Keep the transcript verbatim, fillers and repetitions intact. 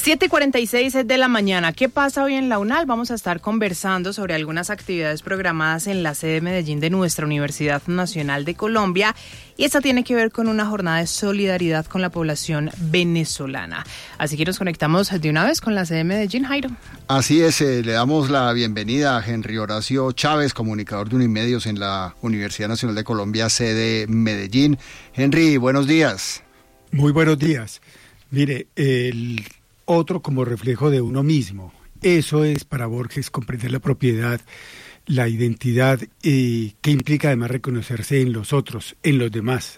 siete y cuarenta y seis de la mañana. ¿Qué pasa hoy en la UNAL? Vamos a estar conversando sobre algunas actividades programadas en la sede de Medellín de nuestra Universidad Nacional de Colombia. Y esta tiene que ver con una jornada de solidaridad con la población venezolana. Así que nos conectamos de una vez con la sede de Medellín, Jairo. Así es, eh, le damos la bienvenida a Henry Horacio Chávez, comunicador de Unimedios en la Universidad Nacional de Colombia, sede Medellín. Henry, buenos días. Muy buenos días. Mire, el otro como reflejo de uno mismo. Eso es para Borges comprender la propiedad, la identidad, eh, que implica además reconocerse en los otros, en los demás,